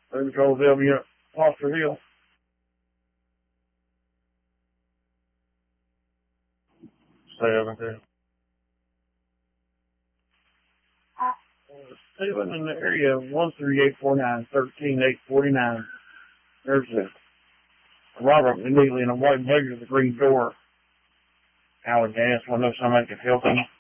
Road Patrol W, Foster Hill. Seven, two. Steven in the area of 13849, 13849. There's a robber immediately in a white blazer with a green door. Alley gas. Want to know if somebody can help him?